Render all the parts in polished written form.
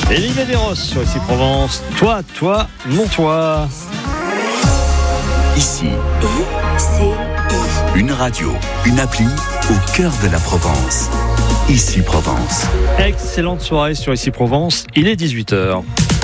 Élie Medeiros sur Ici Provence. Toi, mon toi. Ici, une radio, une appli au cœur de la Provence. Ici Provence. Excellente soirée sur Ici Provence. Il est 18h.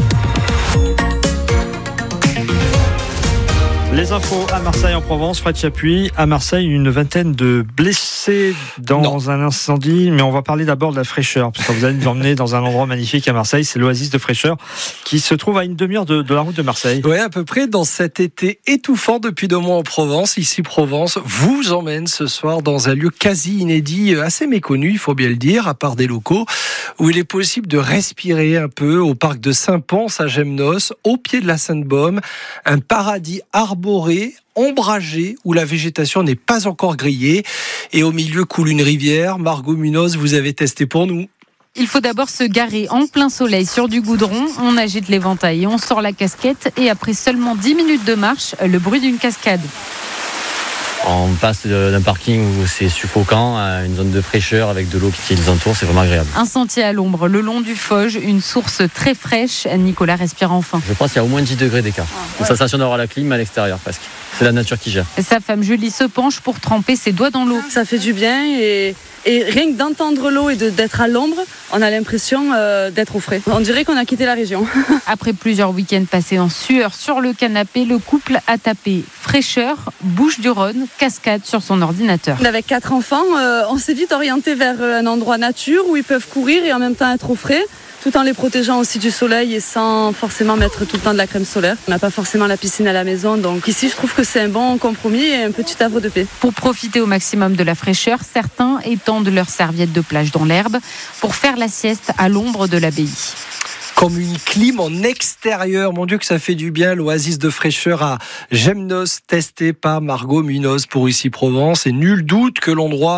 Les infos à Marseille en Provence, Fred Chapuis. À Marseille, une vingtaine de blessés dans un incendie. Mais on va parler d'abord de la fraîcheur, parce que vous allez nous emmener dans un endroit magnifique à Marseille. C'est l'oasis de fraîcheur qui se trouve à une demi-heure de la route de Marseille. Oui, à peu près dans cet été étouffant depuis 2 mois en Provence. Ici Provence vous emmène ce soir dans un lieu quasi inédit, assez méconnu, il faut bien le dire, à part des locaux, où il est possible de respirer un peu au parc de Saint-Pons à Gemnos, au pied de la Sainte-Baume, un paradis arboré, ombragé, où la végétation n'est pas encore grillée, et au milieu coule une rivière. Margot Munoz, vous avez testé pour nous. Il faut d'abord se garer en plein soleil sur du goudron, on agite l'éventail, on sort la casquette et après seulement 10 minutes de marche, le bruit d'une cascade. On passe d'un parking où c'est suffocant à une zone de fraîcheur avec de l'eau qui les entoure, c'est vraiment agréable. Un sentier à l'ombre, le long du Foge, une source très fraîche. Nicolas respire enfin. Je pense qu'il y a au moins 10 degrés d'écart. Une sensation d'avoir la clim à l'extérieur presque. C'est la nature qui gère. Sa femme Julie se penche pour tremper ses doigts dans l'eau. Ça fait du bien et rien que d'entendre l'eau et d'être à l'ombre, on a l'impression d'être au frais. On dirait qu'on a quitté la région. Après plusieurs week-ends passés en sueur sur le canapé, le couple a tapé fraîcheur, Bouches-du-Rhône, cascade sur son ordinateur. Avec 4 enfants, on s'est vite orienté vers un endroit nature où ils peuvent courir et en même temps être au frais, tout en les protégeant aussi du soleil et sans forcément mettre tout le temps de la crème solaire. On n'a pas forcément la piscine à la maison, donc ici je trouve que c'est un bon compromis et un petit havre de paix. Pour profiter au maximum de la fraîcheur, certains étendent leurs serviettes de plage dans l'herbe pour faire la sieste à l'ombre de l'abbaye. Comme une clim en extérieur. Mon Dieu que ça fait du bien, l'oasis de fraîcheur à Gemnos, testé par Margot Munoz pour Ici Provence. Et nul doute que l'endroit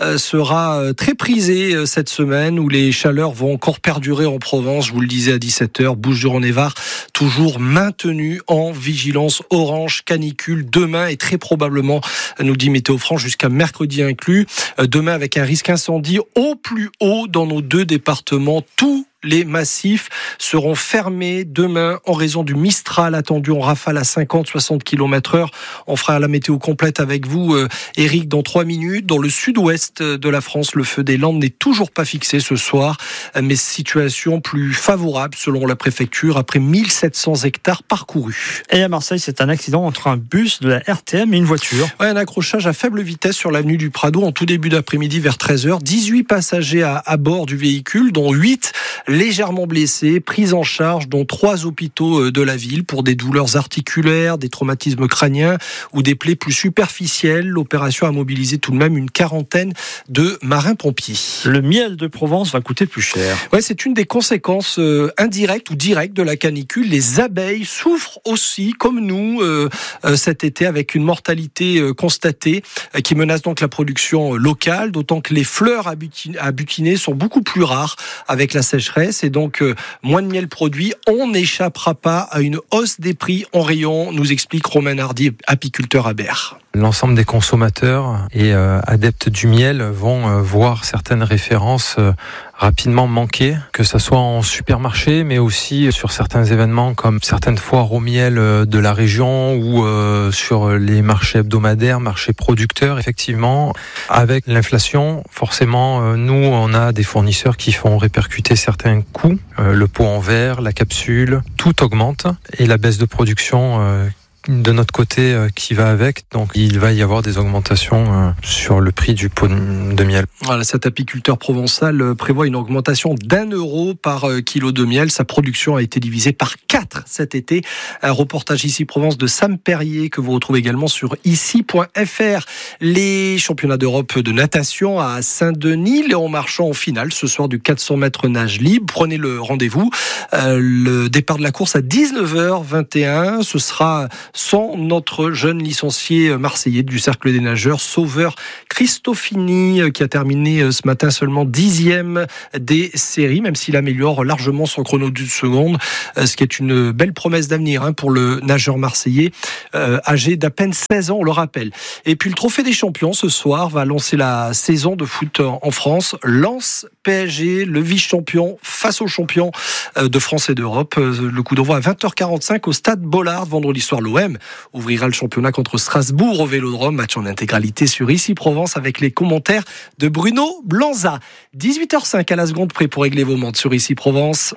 sera très prisé cette semaine, où les chaleurs vont encore perdurer en Provence. Je vous le disais à 17h, Bouches-du-Rhône et Var, toujours maintenu en vigilance orange canicule demain et très probablement, nous dit Météo France, jusqu'à mercredi inclus. Demain avec un risque incendie au plus haut dans nos 2 départements. Tous les massifs seront fermés demain en raison du Mistral attendu en rafale à 50-60 km/h. On fera la météo complète avec vous, Eric, dans 3 minutes. Dans le sud-ouest de la France, le feu des Landes n'est toujours pas fixé ce soir, mais situation plus favorable selon la préfecture après 1700 hectares parcourus. Et à Marseille, c'est un accident entre un bus de la RTM et une voiture. Ouais, un accrochage à faible vitesse sur l'avenue du Prado en tout début d'après-midi vers 13h. 18 passagers à bord du véhicule, dont 8 légèrement blessés, pris en charge dans 3 hôpitaux de la ville pour des douleurs articulaires, des traumatismes crâniens ou des plaies plus superficielles. L'opération a mobilisé tout de même une 40aine de marins-pompiers. Le miel de Provence va coûter plus cher. Ouais, c'est une des conséquences indirectes ou directes de la canicule. Les abeilles souffrent aussi, comme nous, cet été, avec une mortalité constatée qui menace donc la production locale, d'autant que les fleurs à butiner sont beaucoup plus rares avec la sécheresse. Et donc moins de miel produit, on n'échappera pas à une hausse des prix en rayon, nous explique Romain Hardy, apiculteur à Berre. L'ensemble des consommateurs et adeptes du miel vont voir certaines références rapidement manquer, que ce soit en supermarché, mais aussi sur certains événements comme certaines foires au miel de la région ou sur les marchés hebdomadaires, marchés producteurs. Effectivement, avec l'inflation, forcément, nous, on a des fournisseurs qui font répercuter certains coûts. Le pot en verre, la capsule, tout augmente et la baisse de production de notre côté qui va avec. Donc il va y avoir des augmentations sur le prix du pot de miel. Voilà, cet apiculteur provençal prévoit une augmentation d'1 euro par kilo de miel. Sa production a été divisée par 4 cet été. Un reportage Ici Provence de Sam Perrier que vous retrouvez également sur ici.fr. Les championnats d'Europe de natation à Saint-Denis, Léon Marchand en finale ce soir du 400 mètres nage libre. Prenez le rendez-vous. Le départ de la course à 19h21. Ce sera sans notre jeune licencié marseillais du Cercle des nageurs, Sauveur Cristofini, qui a terminé ce matin seulement 10e des séries, même s'il améliore largement son chrono d'une seconde, ce qui est une belle promesse d'avenir pour le nageur marseillais, âgé d'à peine 16 ans, on le rappelle. Et puis le Trophée des Champions, ce soir, va lancer la saison de foot en France. Lens PSG, le vice-champion face aux champions de France et d'Europe. Le coup d'envoi à 20h45 au stade Bollard. Vendredi soir, l'OM ouvrira le championnat contre Strasbourg au Vélodrome. Match en intégralité sur Ici Provence avec les commentaires de Bruno Blanza. 18h05 à la seconde près pour régler vos montres sur Ici Provence.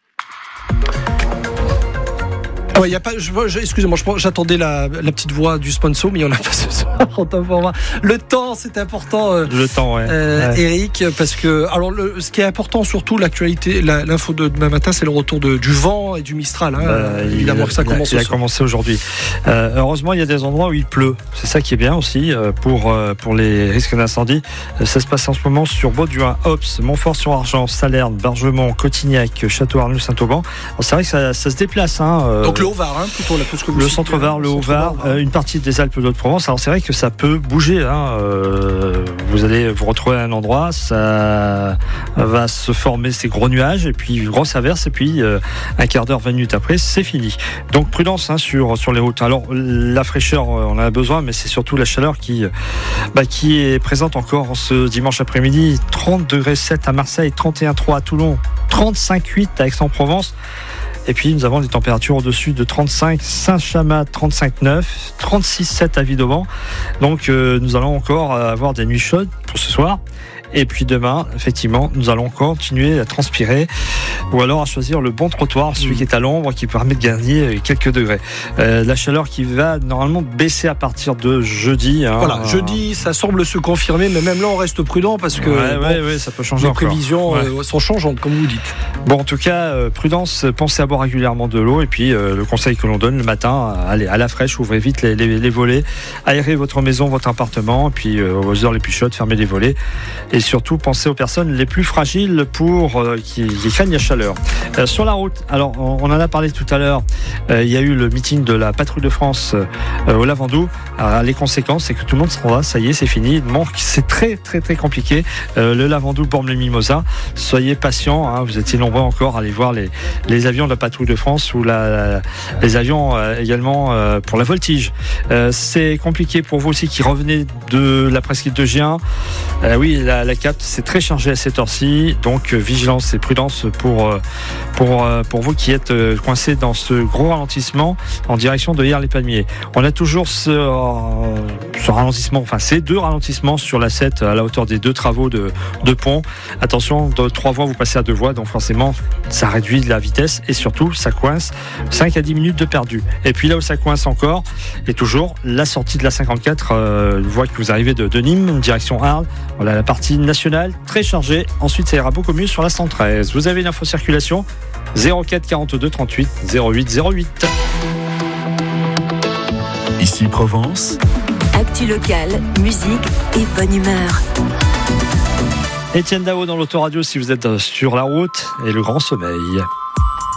Ouais, y a pas, excusez-moi, j'attendais la petite voix du sponsor, mais il n'y en a pas ce soir. Le temps, c'est important. Le temps, ouais. Eric, parce que alors ce qui est important, surtout l'actualité, l'info de demain matin, c'est le retour du vent et du Mistral. Évidemment que ça commence. Il a commencé aujourd'hui. Heureusement, il y a des endroits où il pleut. C'est ça qui est bien aussi pour les risques d'incendie. Ça se passe en ce moment sur Bauduin, Ops, Montfort-sur-Argent, Salerne, Bargemont, Cotignac, Château-Arnoux, Saint-Auban. Alors, c'est vrai que ça se déplace. Donc le Haut-Var, plutôt là, tout ce que vous le centre-Var, le Haut-Var, une partie des Alpes d'Haute-Provence. Alors c'est vrai que ça peut bouger. Vous allez vous retrouver à un endroit, ça va se former ces gros nuages et puis une grosse averse et puis un quart d'heure, 20 minutes après, c'est fini. Donc prudence sur les routes. Alors la fraîcheur, on en a besoin, mais c'est surtout la chaleur qui est présente encore ce dimanche après-midi. 30,7 à Marseille, 31,3 à Toulon, 35,8 à Aix-en-Provence. Et puis nous avons des températures au-dessus de 35, Saint-Chamas 35,9, 36,7 à Vidauban. Donc nous allons encore avoir des nuits chaudes pour ce soir. Et puis demain, effectivement, nous allons continuer à transpirer ou alors à choisir le bon trottoir, celui qui est à l'ombre, qui permet de gagner quelques degrés. La chaleur qui va normalement baisser à partir de jeudi. Voilà, jeudi, ça semble se confirmer, mais même là, on reste prudent parce que ça peut changer. Les prévisions sont changeantes, comme vous dites. Bon, en tout cas, prudence, pensez à boire régulièrement de l'eau et puis le conseil que l'on donne le matin, allez à la fraîche, ouvrez vite les volets, aérez votre maison, votre appartement, et puis aux heures les plus chaudes, fermez les volets. Et surtout, pensez aux personnes les plus fragiles qui craignent la chaleur. Sur la route, alors on en a parlé tout à l'heure, il y a eu le meeting de la Patrouille de France au Lavandou. Alors, les conséquences, c'est que tout le monde s'en va, ça y est, c'est fini. C'est très très très compliqué. Le Lavandou, Bormes-les-Mimosas, soyez patients, vous étiez nombreux encore à aller voir les avions de la Patrouille de France ou les avions également pour la Voltige. C'est compliqué pour vous aussi qui revenez de la presqu'île de Gien. Oui, la Cap, c'est très chargé à cette heure-ci, donc vigilance et prudence pour vous qui êtes coincés dans ce gros ralentissement en direction de Hyères-les-Palmiers. On a toujours ce ralentissement, ces deux ralentissements sur la 7 à la hauteur des deux travaux de pont. Attention, de 3 voies, vous passez à 2 voies, donc forcément, ça réduit la vitesse et surtout, ça coince 5 à 10 minutes de perdu. Et puis là où ça coince encore, et toujours la sortie de la 54, voie que vous arrivez de Nîmes, direction Arles. Voilà la partie nationale très chargée. Ensuite, ça ira beaucoup mieux sur la 113. Vous avez une info circulation 04 42 38 08 08. Ici Provence. Actu locale, musique et bonne humeur. Étienne Dao dans l'autoradio si vous êtes sur la route et le grand sommeil.